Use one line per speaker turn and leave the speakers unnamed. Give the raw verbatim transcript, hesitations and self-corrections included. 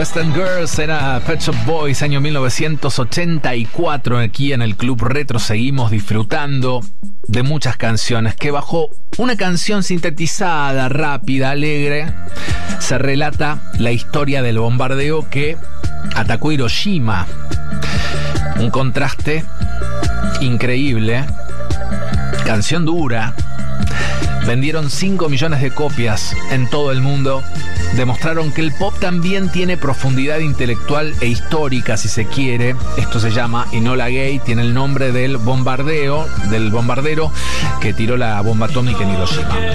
Western Girls era Pet Shop Boys, año mil novecientos ochenta y cuatro. Aquí en el Club Retro seguimos disfrutando de muchas canciones que bajo una canción sintetizada, rápida, alegre, se relata la historia del bombardeo que atacó Hiroshima. Un contraste increíble, canción dura. Vendieron cinco millones de copias en todo el mundo. Demostraron que el pop también tiene profundidad intelectual e histórica, si se quiere. Esto se llama Enola Gay, tiene el nombre del bombardeo, del bombardero que tiró la bomba atómica en Hiroshima.